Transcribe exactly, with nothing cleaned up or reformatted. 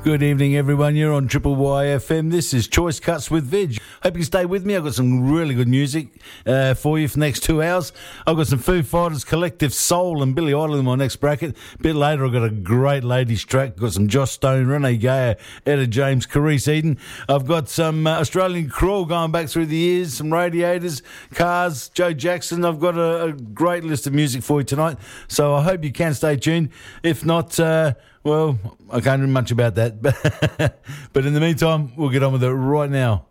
Good evening, everyone. You're on Triple Y F M. This is Choice Cuts with Veg. Hope you can stay with me. I've got some really good music uh, for you for the next two hours. I've got some Foo Fighters, Collective Soul, and Billy Idol in my next bracket. A bit later, I've got a great ladies track. Got some Joss Stone, Renee Gayer, Etta James, Carice Eden. I've got some uh, Australian Crawl going back through the years, some Radiators, Cars, Joe Jackson. I've got a, a great list of music for you tonight. So I hope you can stay tuned. If not, uh, well, I can't do much about that. But in the meantime, we'll get on with it right now.